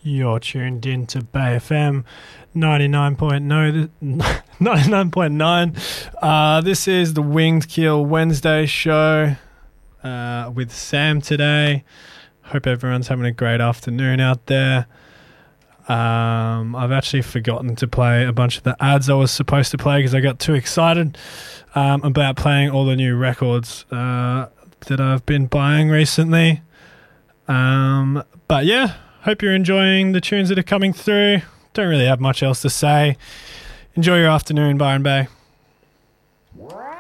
You're tuned in to Bay FM 99.9. This is the Winged Keel Wednesday show with Sam today. Hope everyone's having a great afternoon out there. I've actually forgotten to play a bunch of the ads I was supposed to play because I got too excited about playing all the new records that I've been buying recently. But yeah, hope you're enjoying the tunes that are coming through. Don't really have much else to say. Enjoy your afternoon, Byron Bay.